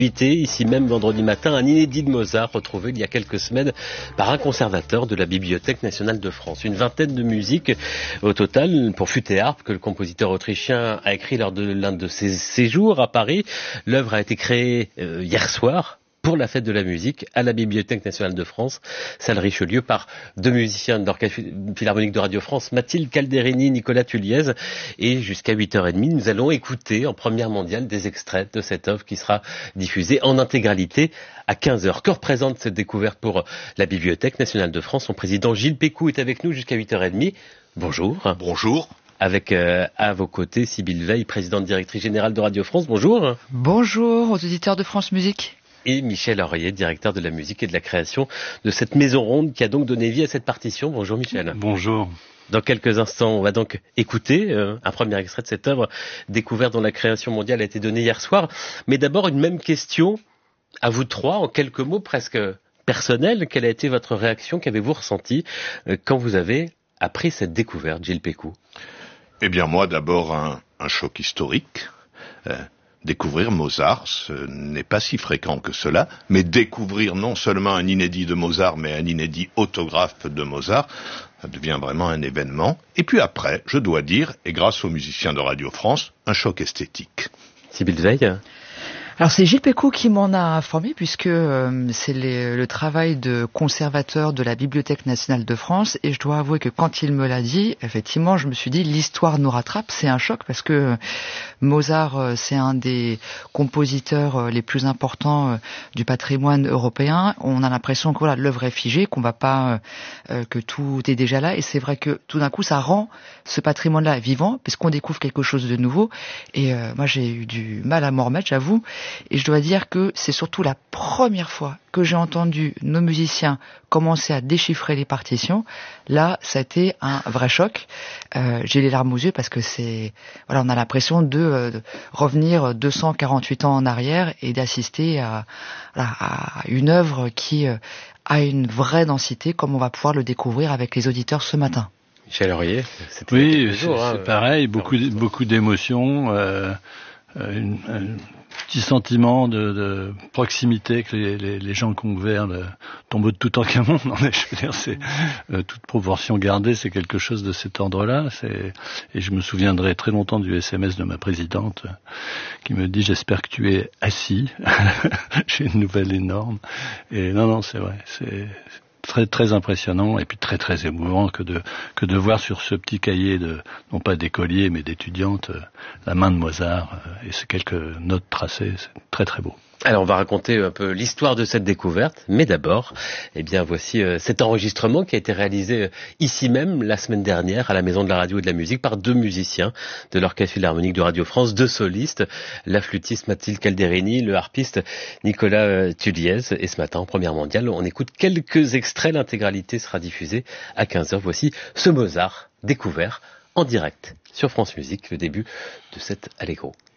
Ici même vendredi matin, un inédit de Mozart retrouvé il y a quelques semaines par un conservateur de la Bibliothèque nationale de France. Une vingtaine de musiques au total pour flûte et harpe que le compositeur autrichien a écrit lors de l'un de ses séjours à Paris. L'œuvre a été créée hier soir pour la fête de la musique à la Bibliothèque nationale de France, salle Richelieu, par deux musiciens de l'Orchestre Philharmonique de Radio France, Mathilde Calderini, Nicolas Tulliez. Et jusqu'à 8h30, nous allons écouter en première mondiale des extraits de cette œuvre qui sera diffusée en intégralité à 15h. Que représente cette découverte pour la Bibliothèque nationale de France? Son président Gilles Pécou est avec nous jusqu'à 8h30. Bonjour. Bonjour. Avec à vos côtés Sybille Veil, présidente directrice générale de Radio France. Bonjour. Bonjour aux auditeurs de France Musique. Et Michel Aurier, directeur de la musique et de la création de cette maison ronde qui a donc donné vie à cette partition. Bonjour Michel. Bonjour. Dans quelques instants, on va donc écouter un premier extrait de cette œuvre découverte dont la création mondiale a été donnée hier soir. Mais d'abord, une même question à vous trois, en quelques mots presque personnels. Quelle a été votre réaction? Qu'avez-vous ressenti quand vous avez appris cette découverte, Gilles Pécou? Eh bien moi, d'abord, un choc historique. Découvrir Mozart, ce n'est pas si fréquent que cela, mais découvrir non seulement un inédit de Mozart, mais un inédit autographe de Mozart, ça devient vraiment un événement. Et puis après, je dois dire, et grâce aux musiciens de Radio France, un choc esthétique. Sybille Veil. Alors c'est Gilles Pécou qui m'en a informé puisque c'est le travail de conservateur de la Bibliothèque nationale de France, et je dois avouer que quand il me l'a dit, effectivement je me suis dit l'histoire nous rattrape. C'est un choc parce que Mozart c'est un des compositeurs les plus importants du patrimoine européen. On a l'impression que voilà, l'œuvre est figée, qu'on va pas que tout est déjà là, et c'est vrai que tout d'un coup ça rend ce patrimoine-là vivant puisqu'on découvre quelque chose de nouveau. Et moi j'ai eu du mal à m'en remettre, j'avoue. Et je dois dire que c'est surtout la première fois que j'ai entendu nos musiciens commencer à déchiffrer les partitions. Là, ça a été un vrai choc. J'ai les larmes aux yeux parce que on a l'impression de revenir 248 ans en arrière et d'assister à une œuvre qui a une vraie densité, comme on va pouvoir le découvrir avec les auditeurs ce matin. Michel Aurier, oui, c'est pareil, beaucoup d'émotions, un petit sentiment de proximité que les gens qui ont ouvert le tombeau de Toutankhamon. Non mais je veux dire, c'est toute proportion gardée, c'est quelque chose de cet ordre-là. Et je me souviendrai très longtemps du SMS de ma présidente qui me dit: j'espère que tu es assis. J'ai une nouvelle énorme. Et non, c'est vrai, c'est très très impressionnant et puis très très émouvant que de voir sur ce petit cahier non pas d'écoliers mais d'étudiantes la main de Mozart et ces quelques notes tracées. C'est très très beau. Alors on va raconter un peu l'histoire de cette découverte, mais d'abord, voici cet enregistrement qui a été réalisé ici même la semaine dernière à la Maison de la Radio et de la Musique par deux musiciens de l'Orchestre Philharmonique de Radio France, deux solistes, la flûtiste Mathilde Calderini, le harpiste Nicolas Tulliez. Et ce matin, en première mondiale, on écoute quelques extraits, l'intégralité sera diffusée à 15h. Voici ce Mozart découvert en direct sur France Musique, le début de cet Allegro.